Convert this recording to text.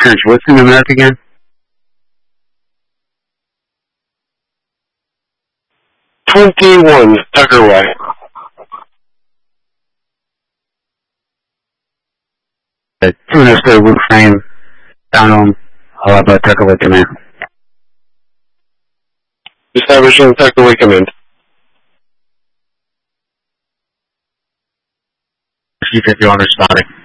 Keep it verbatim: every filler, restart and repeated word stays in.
Church, what's in America again? twenty-one Tucker Way. The two understood roof frame, down all about Tucker Way command. Establishing Tucker Way command. Chief, if you're understanding.